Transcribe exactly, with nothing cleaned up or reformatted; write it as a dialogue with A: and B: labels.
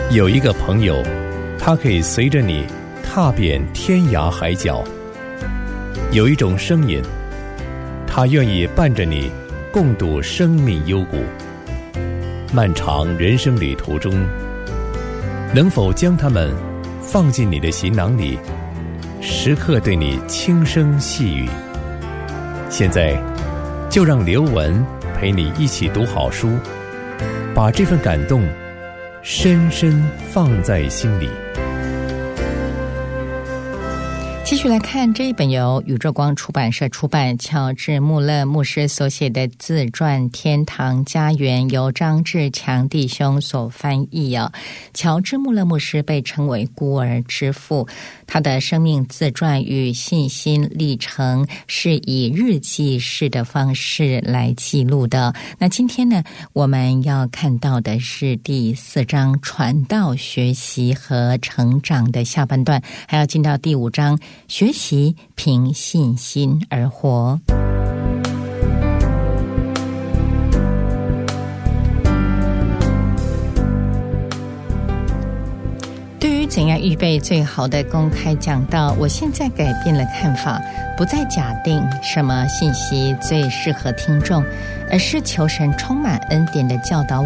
A: 有一个朋友，他可以随着你踏遍天涯海角。有一种声音，他愿意伴着你共度生命幽谷。漫长人生旅途中，能否将它们放进你的行囊里，时刻对你轻声细语？现在就让刘文陪你一起读好书，把这份感动深深放在心里。
B: 继续来看这一本由宇宙光出版社出版，乔治·穆勒牧师所写的自传《天堂家园》，由张志强弟兄所翻译哦。乔治·穆勒牧师被称为孤儿之父，他的生命自传与信心历程是以日记式的方式来记录的。那今天呢，我们要看到的是第四章传道学习和成长的下半段，还要进到第五章学习凭信心而活。对于怎样预备最好的公开讲道，我现在改变了看法，不再假定什么信息最适合听众，而是求神充满恩典的教导